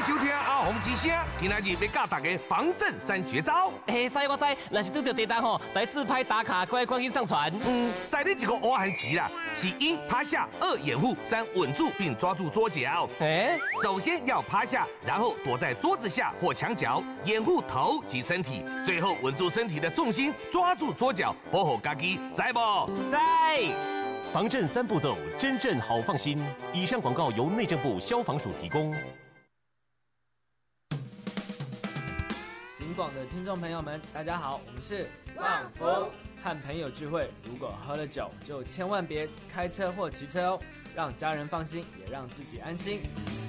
收听阿红之声，今仔日要教大家防震3绝招。 嘿，知我知，若是拄到地震吼，来自拍打卡，快赶紧上传。 在你一个乌汉棋啦，是1趴下，2掩护，3稳住并抓住桌角。首先要趴下，然后躲在桌子下或墙角，掩护头及身体，最后稳住身体的重心，抓住桌角，保护家己，知不？ 在。 防震3步骤，真正好放心。以上广告由内政部消防署提供。 警广的听众朋友们，大家好，我们是旺福。和朋友聚会，如果喝了酒，就千万别开车或骑车哦，让家人放心，也让自己安心。